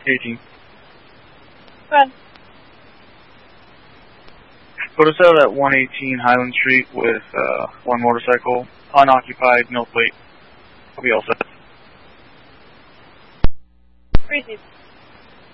18. Go ahead. Put us out at 118 Highland Street with one motorcycle, unoccupied, no plate. I'll be all set. Received.